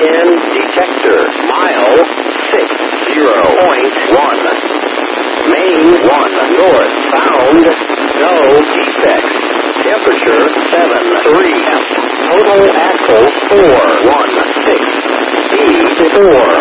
10 detector. Mile 60.1. Main 1 north bound. No defects. Temperature 73. Total axle 416. Speed 4.